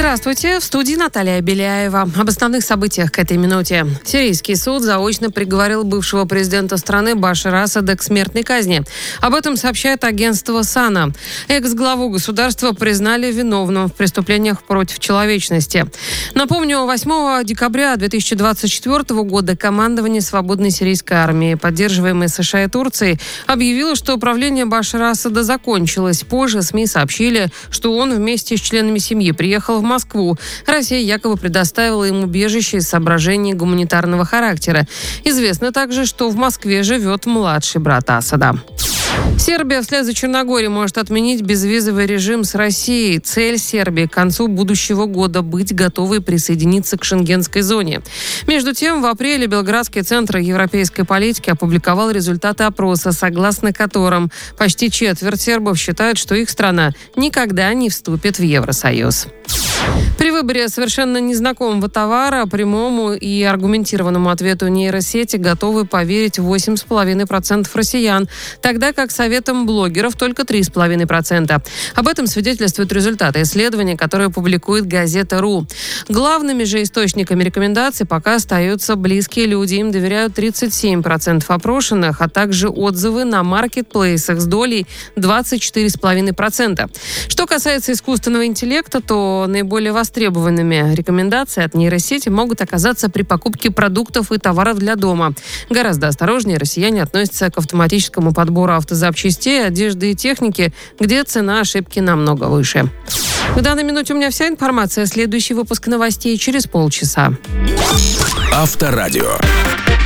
Здравствуйте, в студии Наталья Беляева. Об основных событиях к этой минуте. Сирийский суд заочно приговорил бывшего президента страны Башара Асада к смертной казни. Об этом сообщает агентство САНА. Экс-главу государства признали виновным в преступлениях против человечности. Напомню, 8 декабря 2024 года командование свободной сирийской армии, поддерживаемой США и Турцией, объявило, что правление Башара Асада закончилось. Позже СМИ сообщили, что он вместе с членами семьи приехал в Москву. Россия якобы предоставила им убежище из соображений гуманитарного характера. Известно также, что в Москве живет младший брат Асада. Сербия вслед за Черногорией может отменить безвизовый режим с Россией. Цель Сербии к концу будущего года – быть готовой присоединиться к шенгенской зоне. Между тем, в апреле Белградский центр европейской политики опубликовал результаты опроса, согласно которым почти четверть сербов считают, что их страна никогда не вступит в Евросоюз. При выборе совершенно незнакомого товара прямому и аргументированному ответу нейросети готовы поверить 8,5% россиян, тогда как советам блогеров только 3,5%. Об этом свидетельствуют результаты исследования, которые публикует газета «РУ». Главными же источниками рекомендаций пока остаются близкие люди. Им доверяют 37% опрошенных, а также отзывы на маркетплейсах с долей 24,5%. Что касается искусственного интеллекта, то наиболее востребованными рекомендации от нейросети могут оказаться при покупке продуктов и товаров для дома. Гораздо осторожнее россияне относятся к автоматическому подбору автозапчастей, одежды и техники, где цена ошибки намного выше. В данной минуте у меня вся информация. Следующий выпуск новостей через полчаса. Авторадио.